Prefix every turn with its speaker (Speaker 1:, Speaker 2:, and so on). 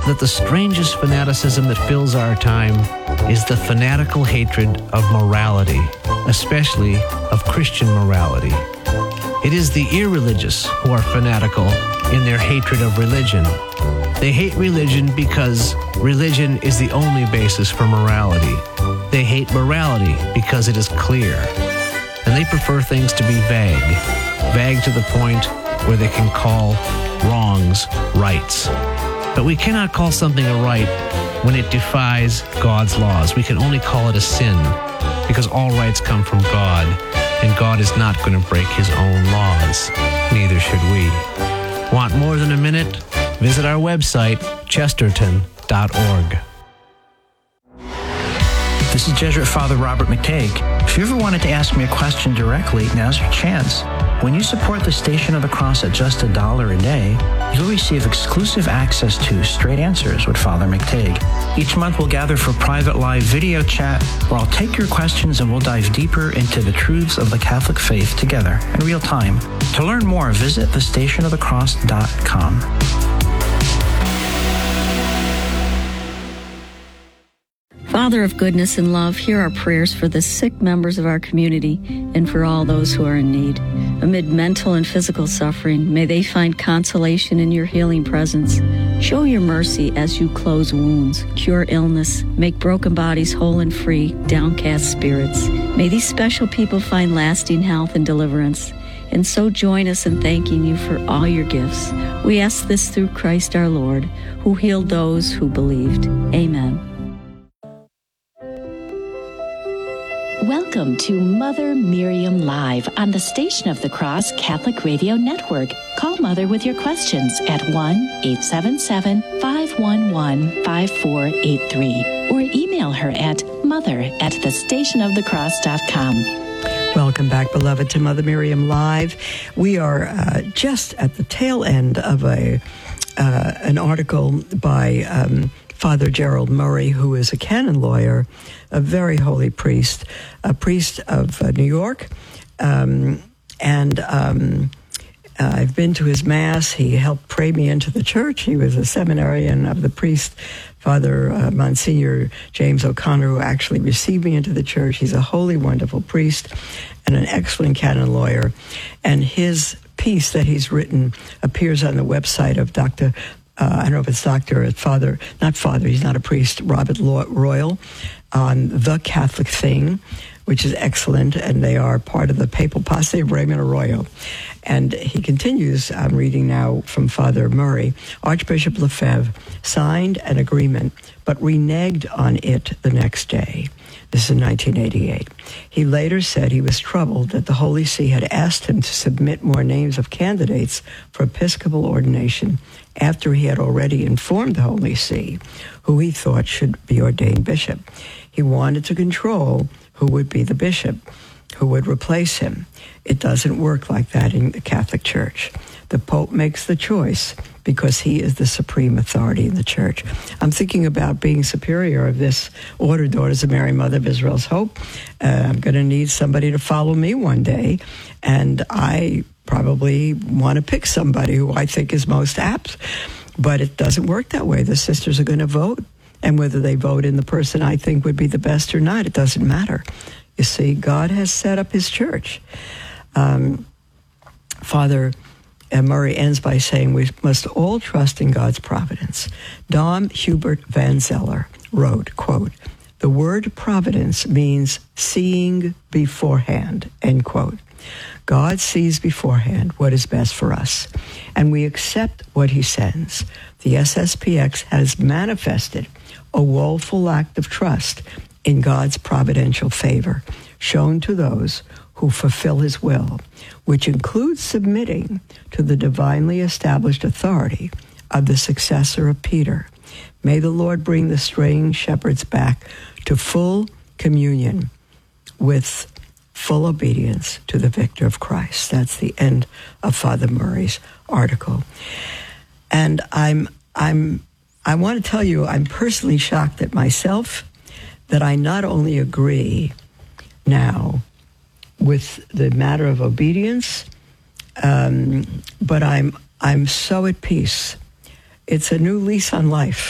Speaker 1: that the strangest fanaticism that fills our time is the fanatical hatred of morality, especially of Christian morality. It is the irreligious who are fanatical in their hatred of religion. They hate religion because religion is the only basis for morality. They hate morality because it is clear. And they prefer things to be vague to the point where they can call wrongs rights. But we cannot call something a right when it defies God's laws. We can only call it a sin because all rights come from God, and God is not going to break his own laws. Neither should we. Want more than a minute? Visit our website, chesterton.org.
Speaker 2: This is Jesuit Father Robert McTague. If you ever wanted to ask me a question directly, now's your chance. When you support the Station of the Cross at just $1 a day, you'll receive exclusive access to Straight Answers with Father McTague. Each month we'll gather for private live video chat where I'll take your questions and we'll dive deeper into the truths of the Catholic faith together in real time. To learn more, visit thestationofthecross.com.
Speaker 3: Father of goodness and love, hear our prayers for the sick members of our community and for all those who are in need. Amid mental and physical suffering, may they find consolation in your healing presence. Show your mercy as you close wounds, cure illness, make broken bodies whole and free, downcast spirits. May these special people find lasting health and deliverance. And so join us in thanking you for all your gifts. We ask this through Christ our Lord, who healed those who believed. Amen.
Speaker 4: Welcome to Mother Miriam Live on the Station of the Cross Catholic Radio Network. Call Mother with your questions at 1-877-511-5483 or email her at mother@thestationofthecross.com.
Speaker 5: Welcome back, beloved, to Mother Miriam Live. We are just at the tail end of an article by Father Gerald Murray, who is a canon lawyer, a very holy priest, a priest of New York. I've been to his Mass. He helped pray me into the church. He was a seminarian of the priest, Father Monsignor James O'Connor, who actually received me into the church. He's a holy, wonderful priest and an excellent canon lawyer. And his piece that he's written appears on the website of Dr. I don't know if it's Dr. Father, not Father, he's not a priest, Robert Royal, on The Catholic Thing, which is excellent, and they are part of the Papal Posse of Raymond Arroyo. And he continues, I'm reading now from Father Murray, Archbishop Lefebvre signed an agreement, but reneged on it the next day. This is in 1988. He later said he was troubled that the Holy See had asked him to submit more names of candidates for episcopal ordination after he had already informed the Holy See who he thought should be ordained bishop. He wanted to control who would be the bishop, who would replace him. It doesn't work like that in the Catholic Church. The Pope makes the choice because he is the supreme authority in the Church. I'm thinking about being superior of this order, Daughters of Mary, Mother of Israel's Hope. I'm going to need somebody to follow me one day, and I probably want to pick somebody who I think is most apt. But it doesn't work that way. The sisters are going to vote, and whether they vote in the person I think would be the best or not, it doesn't matter. You see, God has set up his church. Father Murray ends by saying we must all trust in God's providence. Dom Hubert Van Zeller wrote, quote, "The word providence means seeing beforehand," end quote. God sees beforehand what is best for us, and we accept what he sends. The SSPX has manifested a woeful act of trust in God's providential favor shown to those who fulfill his will, which includes submitting to the divinely established authority of the successor of Peter. May the Lord bring the straying shepherds back to full communion with full obedience to the victor of Christ. That's the end of Father Murray's article. And I want to tell you, I'm personally shocked at myself that I not only agree now with the matter of obedience, but I'm so at peace. It's a new lease on life.